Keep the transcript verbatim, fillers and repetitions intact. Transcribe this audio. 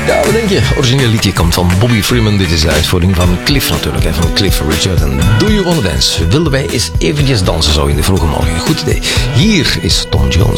Ja, wat denk je? Origineel liedje komt van Bobby Freeman. Dit is de uitvoering van Cliff natuurlijk, hè, van Cliff Richard. En Do You Wanna Dance? Wilden wij eens eventjes dansen zo in de vroege morgen? Goed idee. Hier is Tom Jones.